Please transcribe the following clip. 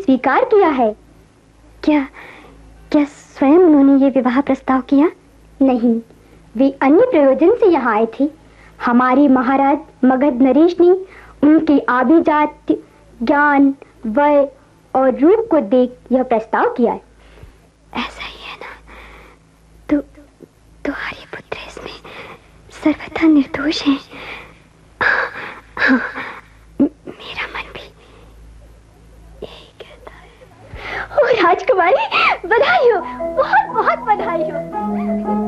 स्वीकार किया है। क्या क्या स्वयं उन्होंने ये विवाह प्रस्ताव किया? नहीं, वे अन्य प्रयोजन से यहाँ आए थे। हमारे महाराज मगध नरेश ने उनकी आभिजात्य, ज्ञान, वय और रूप को देख यह प्रस्ताव किया है। ऐसा ही है ना? तो आर्यपुत्र इसमें सर्वथा निर्दोष है। हाँ, मेरा मन भी यही कहता है। ओ राजकुमारी, बधाई हो, बहुत बहुत बधाई हो।